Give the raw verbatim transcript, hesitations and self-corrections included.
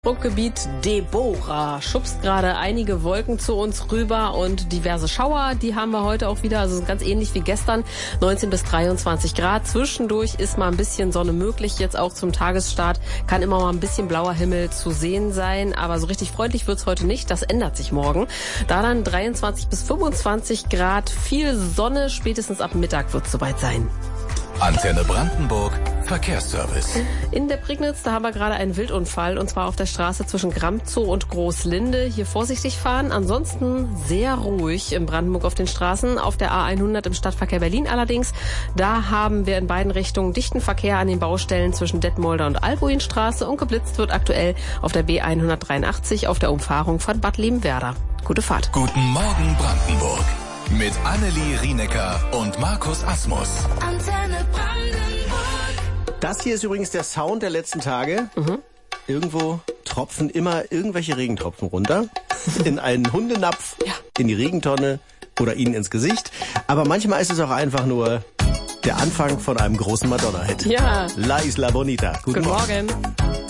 Druckgebiet Deborah schubst gerade einige Wolken zu uns rüber und diverse Schauer, die haben wir heute auch wieder, also ganz ähnlich wie gestern, neunzehn bis dreiundzwanzig Grad. Zwischendurch ist mal ein bisschen Sonne möglich, jetzt auch zum Tagesstart kann immer mal ein bisschen blauer Himmel zu sehen sein, aber so richtig freundlich wird's heute nicht, das ändert sich morgen. Da dann dreiundzwanzig bis fünfundzwanzig Grad, viel Sonne, spätestens ab Mittag wird's soweit sein. Antenne Brandenburg, Verkehrsservice. In der Prignitz, da haben wir gerade einen Wildunfall, und zwar auf der Straße zwischen Gramzow und Großlinde. Hier vorsichtig fahren, ansonsten sehr ruhig in Brandenburg auf den Straßen. Auf der A hundert im Stadtverkehr Berlin allerdings, da haben wir in beiden Richtungen dichten Verkehr an den Baustellen zwischen Detmolder und Albuinstraße, und geblitzt wird aktuell auf der B hundertdreiundachtzig auf der Umfahrung von Bad Liebenwerda. Gute Fahrt. Guten Morgen Brandenburg. Mit Annelie Rienecker und Markus Asmus. Antenne Brandenburg. Das hier ist übrigens der Sound der letzten Tage. Mhm. Irgendwo tropfen immer irgendwelche Regentropfen runter. In einen Hundenapf, ja. In die Regentonne oder ihnen ins Gesicht. Aber manchmal ist es auch einfach nur der Anfang von einem großen Madonna-Hit. Ja. La Isla Bonita. Guten, Guten Morgen. Morgen.